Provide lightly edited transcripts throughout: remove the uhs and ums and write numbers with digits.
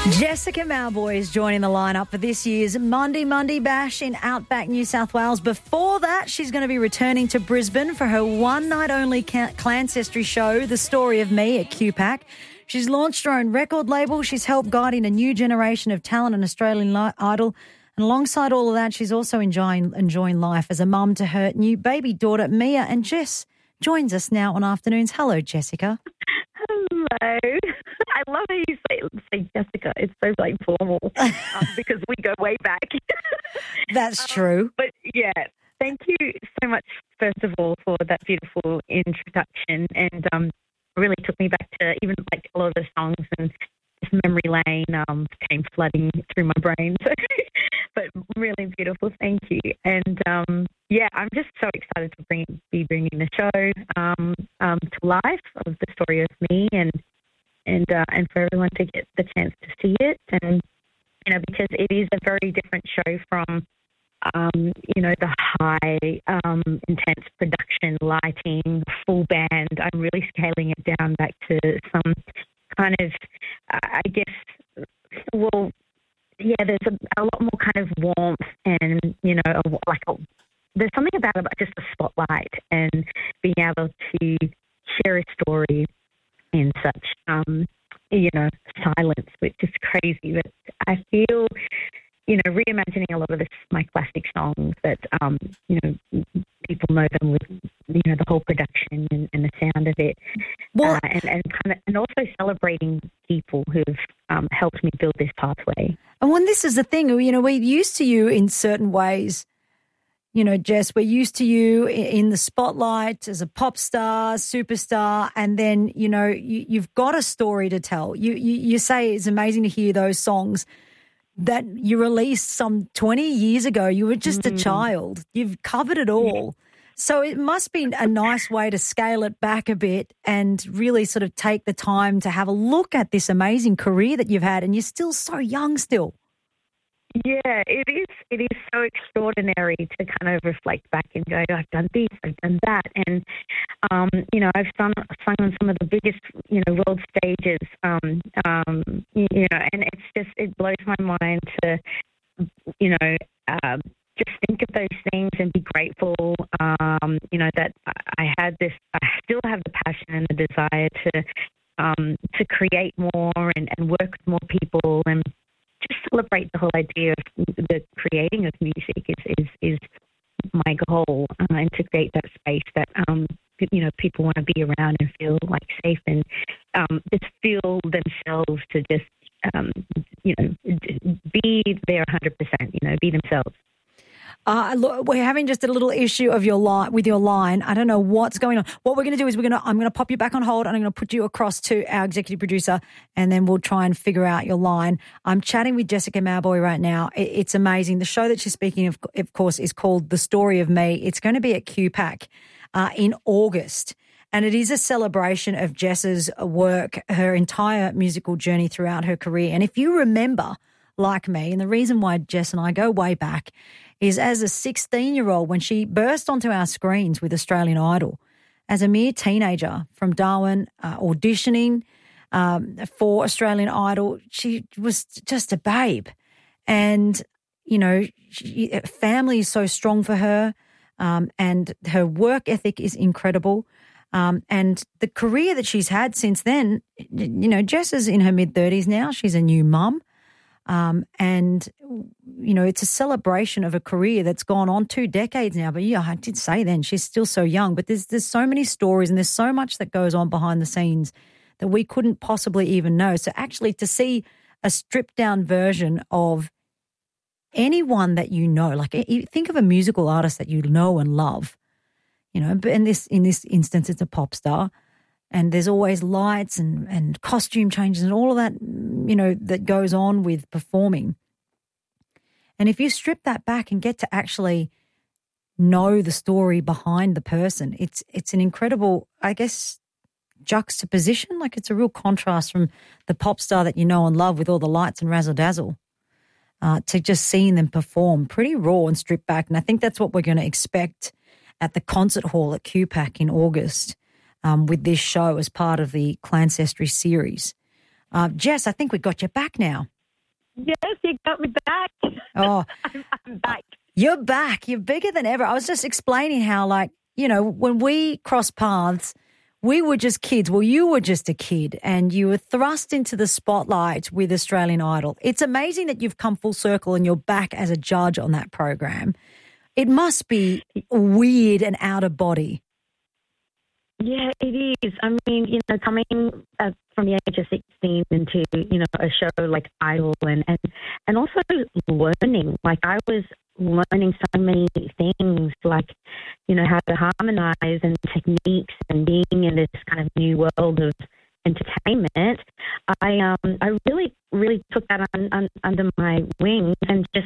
Jessica Mauboy is joining the lineup for this year's Monday Bash in Outback, New South Wales. Before that, she's going to be returning to Brisbane for her one-night-only Clancestry show, The Story of Me, at QPAC. She's launched her own record label. She's helped guiding a new generation of talent in Australian Idol. And alongside all of that, she's also enjoying life as a mum to her new baby daughter, Mia. And Jess joins us now on Afternoons. Hello, Jessica. Hello. I love how you say Jessica. It's so formal because we go way back. That's true. But yeah, thank you so much, first of all, for that beautiful introduction. And really took me back to even a lot of the songs, and this memory lane came flooding through my brain. So, but really beautiful. Thank you. And yeah, I'm just so excited to be bringing the show to life, of The Story of Me, and for everyone to get the chance to see it. And because it is a very different show from the high intense production, lighting, full band. I'm really scaling it down back to some kind of there's a lot more kind of warmth, and there's something about just the spotlight and being able to share a story in such silence, which is crazy. But I feel reimagining a lot of my classic songs that people know them with the whole production and the sound of it, and also celebrating people who've helped me build this pathway. And when this is the thing, we're used to you in certain ways. Jess, we're used to you in the spotlight as a pop star, superstar, and then, you've got a story to tell. You say it's amazing to hear those songs that you released some 20 years ago. You were just a child. You've covered it all. So it must be a nice way to scale it back a bit and really sort of take the time to have a look at this amazing career that you've had, and you're still so young still. Yeah, it is. It is so extraordinary to kind of reflect back and go, I've done this, I've done that, and I've sung on some of the biggest world stages, and it blows my mind to just think of those things and be grateful, that I still have the passion and the desire to create more and work with more people, and just celebrate the whole idea of the creating of music is my goal, and to create that space that people want to be around and feel safe, and just feel themselves to just be there 100%, be themselves. Look, we're having just a little issue of with your line. I don't know what's going on. What we're going to do is I'm going to pop you back on hold, and I'm going to put you across to our executive producer, and then we'll try and figure out your line. I'm chatting with Jessica Mauboy right now. It's amazing. The show that she's speaking of course, is called The Story of Me. It's going to be at QPAC in August. And it is a celebration of Jess's work, her entire musical journey throughout her career. And if you remember, like me, and the reason why Jess and I go way back is as a 16-year-old when she burst onto our screens with Australian Idol as a mere teenager from Darwin, auditioning for Australian Idol. She was just a babe. And, family is so strong for her, and her work ethic is incredible. And the career that she's had since then, Jess is in her mid-30s now. She's a new mum. And, it's a celebration of a career that's gone on 2 decades now. But, yeah, I did say then she's still so young. But there's so many stories, and there's so much that goes on behind the scenes that we couldn't possibly even know. So actually to see a stripped-down version of anyone that think of a musical artist that you know and love, but in this instance it's a pop star. And there's always lights and costume changes and all of that, that goes on with performing. And if you strip that back and get to actually know the story behind the person, it's an incredible, I guess, juxtaposition. It's a real contrast from the pop star that you know and love with all the lights and razzle-dazzle to just seeing them perform pretty raw and stripped back. And I think that's what we're going to expect at the concert hall at QPAC in August. With this show as part of the Clancestry series. Jess, I think we got you back now. Yes, you got me back. Oh, I'm back. you're back. You're bigger than ever. I was just explaining how, like, you know, when we crossed paths, we were just kids. Well, you were just a kid and you were thrust into the spotlight with Australian Idol. It's amazing that you've come full circle and you're back as a judge on that program. It must be weird and out of body. Yeah, it is. I mean, you know, coming from the age of 16 into, you know, a show like Idol and also learning. Like, I was learning so many things, like, you know, how to harmonize and techniques and being in this kind of new world of entertainment. I really, really took that under my wing and just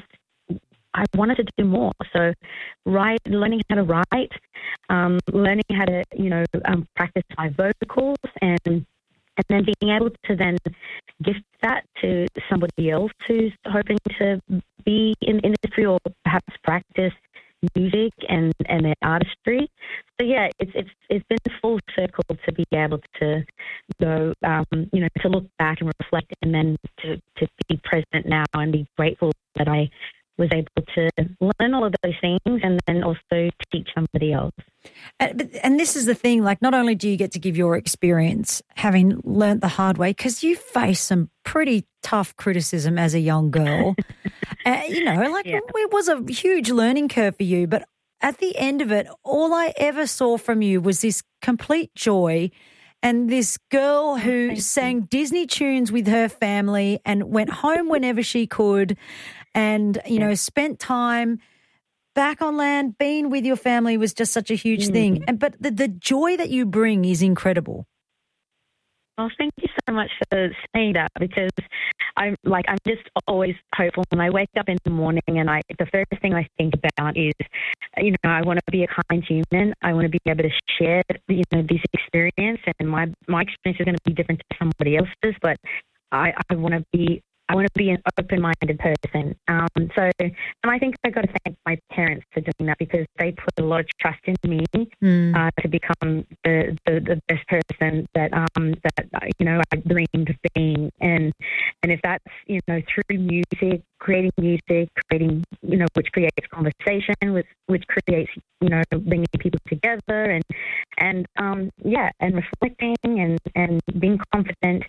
I wanted to do more. So learning how to write, learning how to, you know, practice my vocals and then being able to then gift that to somebody else who's hoping to be in the industry or perhaps practice music and their artistry. So yeah, it's been full circle to be able to go, you know, to look back and reflect and then to be present now and be grateful that I was able to learn all of those things and then also teach somebody else. And this is the thing, like, not only do you get to give your experience, having learnt the hard way, because you faced some pretty tough criticism as a young girl. You know, like, it was a huge learning curve for you. But at the end of it, all I ever saw from you was this complete joy and this girl who sang Disney tunes with her family and went home whenever she could and, you know, spent time back on land. Being with your family was just such a huge thing. But the joy that you bring is incredible. Well, thank you so much for saying that, because I'm just always hopeful when I wake up in the morning and the first thing I think about is, you know, I want to be a kind human. I want to be able to share, you know, this experience, and my experience is going to be different to somebody else's, but I want to be an open-minded person. So I think I've got to thank my parents for doing that, because they put a lot of trust in me to become the best person that you know, I dreamed of being. And if that's, you know, through music, creating, you know, which creates conversation, which creates, you know, bringing people together and reflecting and being confident.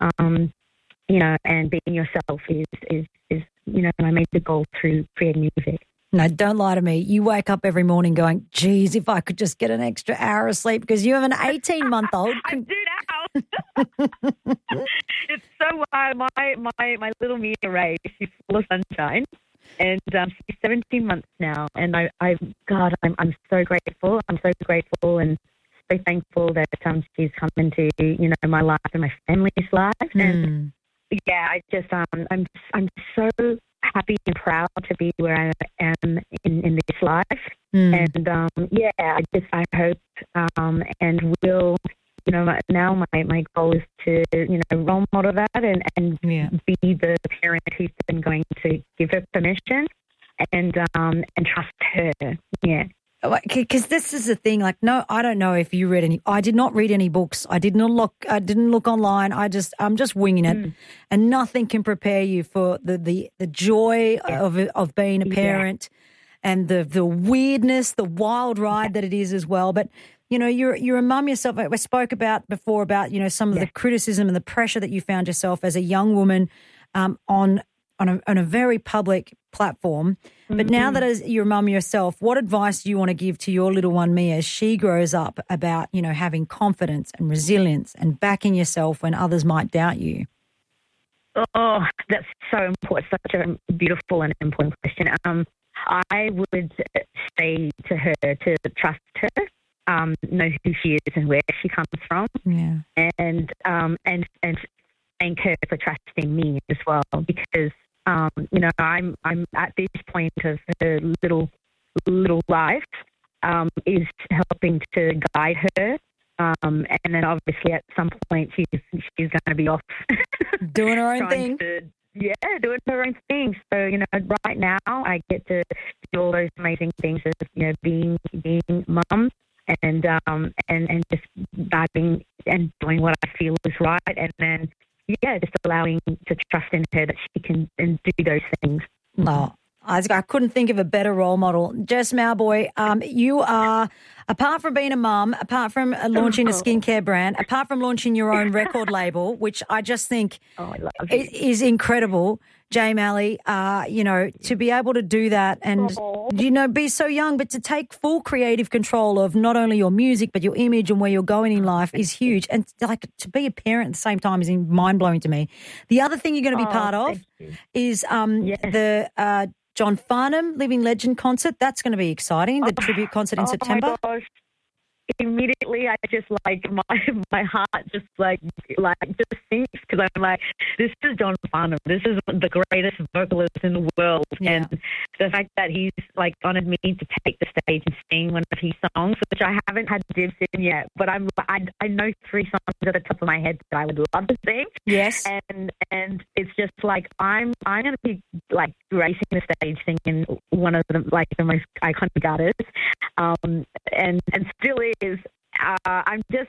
You know, and being yourself is, you know, I made the goal through creating music. No, don't lie to me. You wake up every morning going, geez, if I could just get an extra hour of sleep, because you have an 18-month-old. I do now. It's so wild. My little Mia Ray, she's full of sunshine. And she's 17 months now. And I'm so grateful. I'm so grateful and so thankful that she's come into, you know, my life and my family's life. And yeah, I'm so happy and proud to be where I am in this life. And I hope and will, you know, now my goal is to, you know, role model that and be the parent who's been going to give her permission and trust her. Yeah. Because this is the thing, like, no, I don't know if you read any. I did not read any books. I didn't look online. I'm just winging it, and nothing can prepare you for the joy of being a parent, and the weirdness, the wild ride that it is as well. But you know, you're a mum yourself. I spoke about before about, you know, some of the criticism and the pressure that you found yourself as a young woman on a very public platform. But now that as you're a mum yourself, what advice do you want to give to your little one, Mia, as she grows up about, you know, having confidence and resilience and backing yourself when others might doubt you? Oh, that's so important. Such a beautiful and important question. I would say to her to trust her, know who she is and where she comes from, and thank her for trusting me as well, because you know, I'm at this point of her little life, is helping to guide her, and then obviously at some point she's going to be off doing her own thing. Doing her own thing. So, you know, right now I get to do all those amazing things of, you know, being mum and just diving and doing what I feel is right, and then just allowing to trust in her that she can and do those things. Oh, I couldn't think of a better role model. Jess Mauboy, you are, apart from being a mum, apart from launching a skincare brand, apart from launching your own record label, which I just think is incredible, Jay Malley, to be able to do that and, be so young, but to take full creative control of not only your music, but your image and where you're going in life is huge. And to be a parent at the same time is mind-blowing to me. The other thing you're going to be part of is the John Farnham Living Legend concert. That's going to be exciting, the tribute concert in September. My gosh. Immediately, I just my heart just just sinks because I'm like, this is John Farnham. This is the greatest vocalist in the world, and the fact that he's honored me to take the stage and sing one of his songs, which I haven't had dibs in yet, but I know 3 songs at the top of my head that I would love to sing. Yes, and it's just I'm going to be gracing the stage singing one of the most iconic artists, and still is. I'm just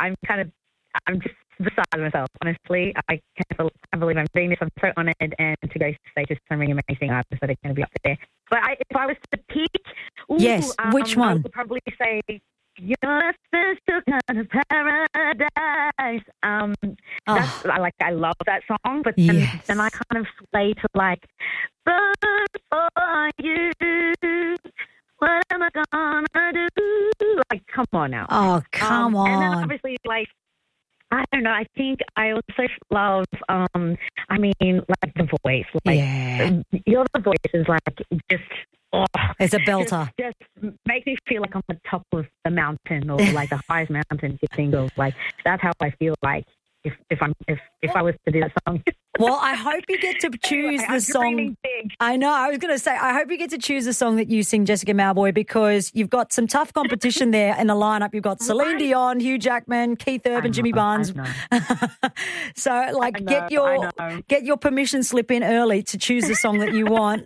beside myself, honestly. I can't believe I'm doing this. I'm so honoured, and to go to stage with so many amazing artists that are going to be up there. But if I was to pick, which one? I would probably say You're a special kind of paradise. I love that song, but then I kind of sway to but for you, what am I gonna do? Come on now. Oh, come on. And then obviously, I don't know. I think I also love, The Voice. Your The Voice is just. Oh, it's a belter. Just makes me feel like I'm on the top of the mountain or the highest mountain you think of. That's how I feel if I was to do that song. Well, I hope you get to choose the song. I know. I was going to say, I hope you get to choose the song that you sing, Jessica Mauboy, because you've got some tough competition there in the lineup. You've got Celine Dion, Hugh Jackman, Keith Urban, Jimmy Barnes. So, get your permission slip in early to choose the song that you want.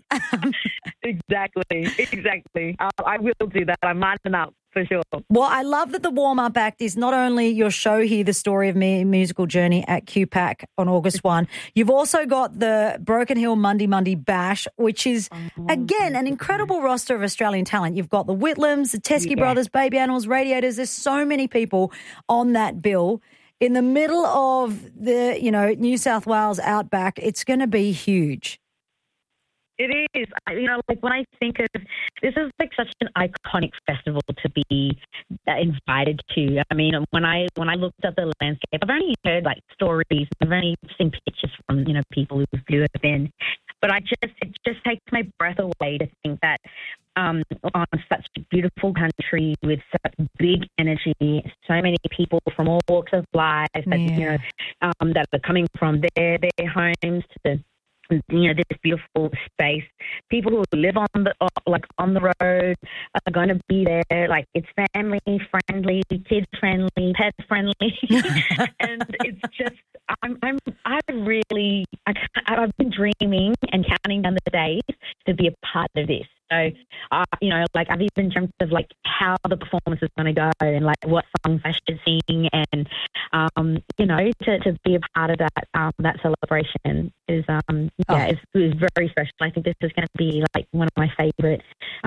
Exactly. I will do that. I'm lining up. For sure. Well, I love that the warm-up act is not only your show here, The Story of Me musical journey at QPAC on August 1. You've also got the Broken Hill Monday Bash, which is, again, an incredible roster of Australian talent. You've got the Whitlams, the Teskey Brothers, Baby Animals, Radiators. There's so many people on that bill. In the middle of the, New South Wales outback, it's going to be huge. It is. When I think of this is such an iconic festival to be invited to. I mean, when I looked at the landscape, I've only heard stories. I've only seen pictures from people who have been, but it just takes my breath away to think that on such a beautiful country with such big energy, so many people from all walks of life that that are coming from their homes to this beautiful space. People who live on the road are going to be there. It's family friendly, kids friendly, pet friendly, and it's just I've been dreaming and counting down the days to be a part of this. So, I've even dreamt of how the performance is going to go and what songs I should sing, and to be a part of that celebration is it's very special. I think this is going to be one of my favorite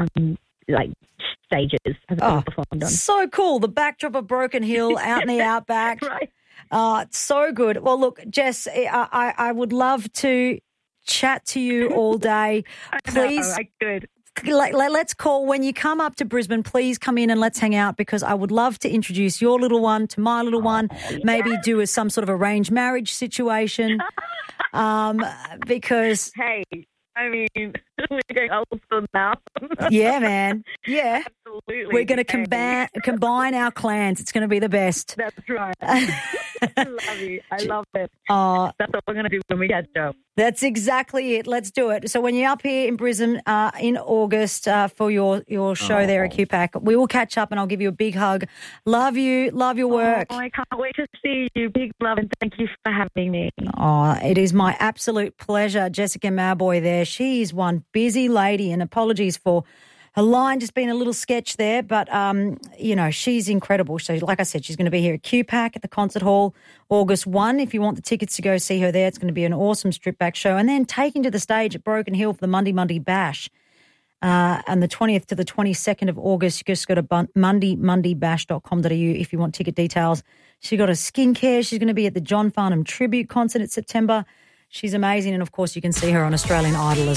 stages I've performed on. So cool! The backdrop of Broken Hill out in the outback. Right. It's so good. Well, look, Jess, I would love to chat to you all day. Please. I could. Let's call when you come up to Brisbane. Please come in and let's hang out, because I would love to introduce your little one to my little one. Maybe do some sort of arranged marriage situation. Because hey, we're going old school now. Yeah, man. Yeah, absolutely. We're going to combine our clans. It's going to be the best. That's right. I love you. I love it. That's what we're going to do when we catch up. That's exactly it. Let's do it. So when you're up here in Brisbane in August for your show there at QPAC, we will catch up and I'll give you a big hug. Love you. Love your work. I can't wait to see you. Big love and thank you for having me. It is my absolute pleasure. Jessica Mauboy there. She's one busy lady, and apologies for her line just been a little sketch there, but, she's incredible. So like I said, she's going to be here at QPAC at the Concert Hall August 1. If you want the tickets to go see her there, it's going to be an awesome strip-back show. And then taking to the stage at Broken Hill for the Monday Bash. And the 20th to the 22nd of August, you just go to mondaybash.com.au if you want ticket details. She's got a skincare. She's going to be at the John Farnham Tribute Concert in September. She's amazing. And, of course, you can see her on Australian Idol as well.